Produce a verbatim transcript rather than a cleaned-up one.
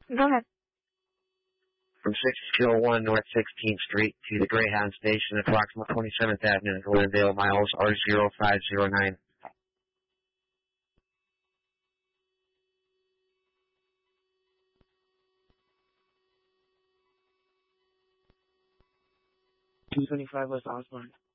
Go ahead. From six oh one North sixteenth Street to the Greyhound Station, approximately twenty-seventh Avenue, Glendale, miles R zero five zero nine. two twenty-five West Osborne.